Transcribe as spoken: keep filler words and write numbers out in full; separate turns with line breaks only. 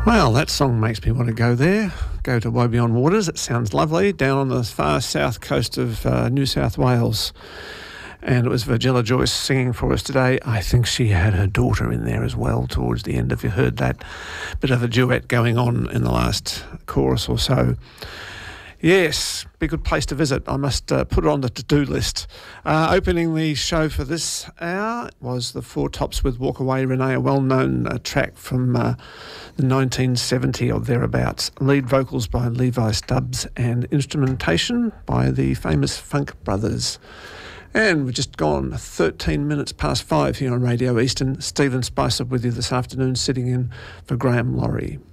Well, that song makes me want to go there, go to Woe Beyond Waters. It sounds lovely, down on the far south coast of uh, New South Wales. And it was Virgilla Joyce singing for us today. I think she had her daughter in there as well towards the end, if you heard that bit of a duet going on in the last chorus or so. Yes, be a good place to visit. I must uh, put it on the to-do list. Uh, opening the show for this hour was the Four Tops with Walk Away Renee, a well-known uh, track from uh, the nineteen seventy or thereabouts. Lead vocals by Levi Stubbs and instrumentation by the famous Funk Brothers. And we've just gone thirteen minutes past five here on Radio Eastern. Stephen Spicer with you this afternoon, sitting in for Graham Laurie.